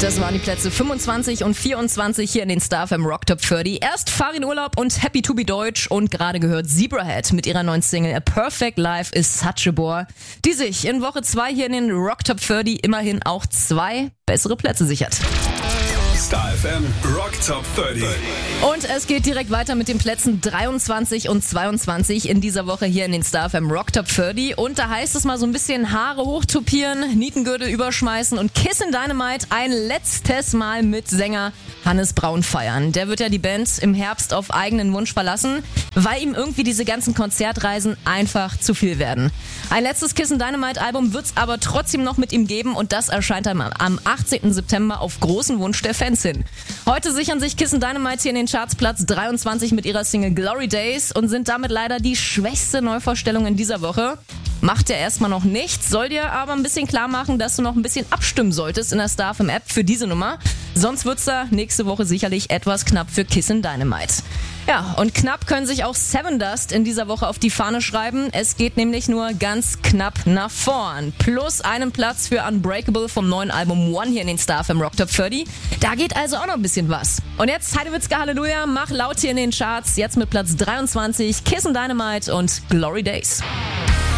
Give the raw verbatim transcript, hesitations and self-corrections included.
Das waren die Plätze fünfundzwanzig und vierundzwanzig hier in den Star F M Rock Top dreißig. Erst Farin Urlaub und Happy to be Deutsch und gerade gehört Zebrahead mit ihrer neuen Single A Perfect Life is Such a Bore, die sich in Woche zwei hier in den Rock Top dreißig immerhin auch zwei bessere Plätze sichert. Star F M Rock Top dreißig. Und es geht direkt weiter mit den Plätzen dreiundzwanzig und zweiundzwanzig in dieser Woche hier in den Star F M Rock Top dreißig. Und da heißt es mal so ein bisschen Haare hochtupieren, Nietengürtel überschmeißen und Kissin' Dynamite ein letztes Mal mit Sänger Hannes Braun feiern. Der wird ja die Band im Herbst auf eigenen Wunsch verlassen, weil ihm irgendwie diese ganzen Konzertreisen einfach zu viel werden. Ein letztes Kissin' Dynamite Album wird's aber trotzdem noch mit ihm geben und das erscheint am, am achtzehnten September auf großen Wunsch der Fans hin. Heute sichern sich Kissin' Dynamite hier in den Charts Platz dreiundzwanzig mit ihrer Single Glory Days und sind damit leider die schwächste Neuvorstellung in dieser Woche. Macht ja erstmal noch nichts, soll dir aber ein bisschen klar machen, dass du noch ein bisschen abstimmen solltest in der Star F M App für diese Nummer. Sonst wird's da nächste Woche sicherlich etwas knapp für Kissin' Dynamite. Ja, und knapp können sich auch Seven Dust in dieser Woche auf die Fahne schreiben. Es geht nämlich nur ganz knapp nach vorn. Plus einen Platz für Unbreakable vom neuen Album One hier in den Star F M Rock Top dreißig. Da geht also auch noch ein bisschen was. Und jetzt Heidewitzka Halleluja, mach laut hier in den Charts. Jetzt mit Platz dreiundzwanzig Kissin' Dynamite und Glory Days.